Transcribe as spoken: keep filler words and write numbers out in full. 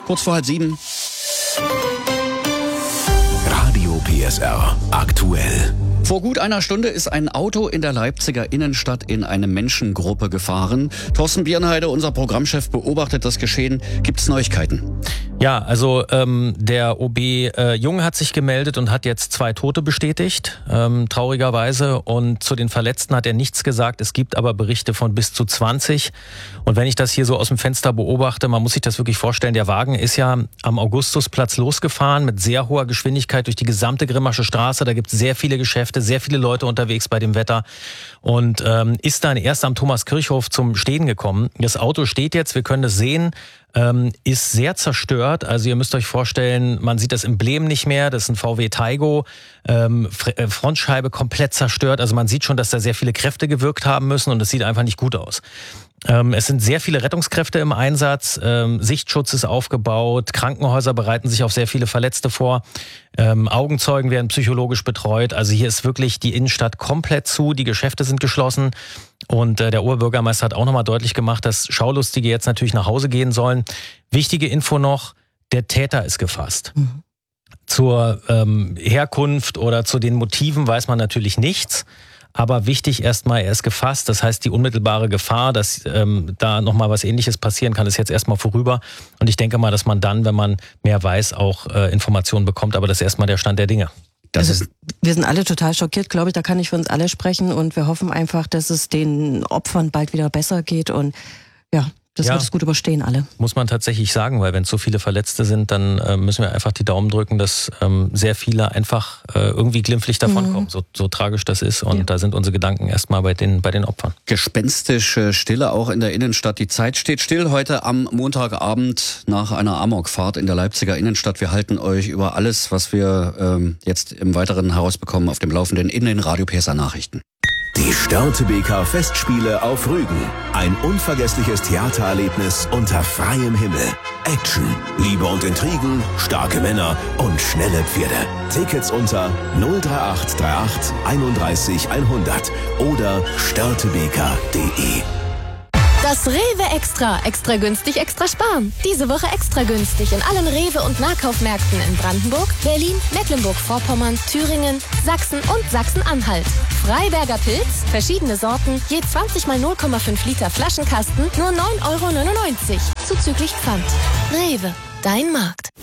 kurz vor halb sieben. Radio P S R aktuell. Vor gut einer Stunde ist ein Auto in der Leipziger Innenstadt in eine Menschengruppe gefahren. Thorsten Bierenheide, unser Programmchef, beobachtet das Geschehen. Gibt es Neuigkeiten? Ja, also ähm, der O B äh, Jung hat sich gemeldet und hat jetzt zwei Tote bestätigt, ähm, traurigerweise. Und zu den Verletzten hat er nichts gesagt. Es gibt aber Berichte von bis zu zwanzig. Und wenn ich das hier so aus dem Fenster beobachte, man muss sich das wirklich vorstellen, der Wagen ist ja am Augustusplatz losgefahren mit sehr hoher Geschwindigkeit durch die gesamte Grimmasche Straße. Da gibt es sehr viele Geschäfte, sehr viele Leute unterwegs bei dem Wetter und ähm, ist dann erst am Thomaskirchhof zum Stehen gekommen. Das Auto steht jetzt, wir können es sehen, ähm, ist sehr zerstört. Also ihr müsst euch vorstellen, man sieht das Emblem nicht mehr, das ist ein V W Taigo, ähm, Frontscheibe komplett zerstört. Also man sieht schon, dass da sehr viele Kräfte gewirkt haben müssen und es sieht einfach nicht gut aus. Ähm, es sind sehr viele Rettungskräfte im Einsatz, ähm, Sichtschutz ist aufgebaut, Krankenhäuser bereiten sich auf sehr viele Verletzte vor, ähm, Augenzeugen werden psychologisch betreut. Also hier ist wirklich die Innenstadt komplett zu, die Geschäfte sind geschlossen und äh, der Oberbürgermeister hat auch nochmal deutlich gemacht, dass Schaulustige jetzt natürlich nach Hause gehen sollen. Wichtige Info noch, der Täter ist gefasst. Mhm. Zur ähm, Herkunft oder zu den Motiven weiß man natürlich nichts. Aber wichtig erstmal, er ist gefasst. Das heißt, die unmittelbare Gefahr, dass ähm, da nochmal was Ähnliches passieren kann, ist jetzt erstmal vorüber. Und ich denke mal, dass man dann, wenn man mehr weiß, auch äh, Informationen bekommt. Aber das ist erstmal der Stand der Dinge. Das also, wir sind alle total schockiert, glaube ich. Da kann ich für uns alle sprechen. Und wir hoffen einfach, dass es den Opfern bald wieder besser geht. Und ja, das ja, wird es gut überstehen, alle. Muss man tatsächlich sagen, weil wenn so viele Verletzte sind, dann äh, müssen wir einfach die Daumen drücken, dass ähm, sehr viele einfach äh, irgendwie glimpflich davonkommen, mhm. so, so tragisch das ist. Und ja. da sind unsere Gedanken erstmal bei den, bei den Opfern. Gespenstische Stille auch in der Innenstadt. Die Zeit steht still heute am Montagabend nach einer Amokfahrt in der Leipziger Innenstadt. Wir halten euch über alles, was wir ähm, jetzt im Weiteren herausbekommen, auf dem Laufenden in den Radio P S R Nachrichten. Die Störtebeker Festspiele auf Rügen. Ein unvergessliches Theatererlebnis unter freiem Himmel. Action, Liebe und Intrigen, starke Männer und schnelle Pferde. Tickets unter null drei acht drei acht einunddreißig hundert oder störtebeker punkt de. Das Rewe Extra. Extra günstig, extra sparen. Diese Woche extra günstig in allen Rewe- und Nahkaufmärkten in Brandenburg, Berlin, Mecklenburg-Vorpommern, Thüringen, Sachsen und Sachsen-Anhalt. Freiberger Pilz, verschiedene Sorten, je zwanzig mal null Komma fünf Liter Flaschenkasten, nur neun Euro neunundneunzig. Zuzüglich Pfand. Rewe, dein Markt.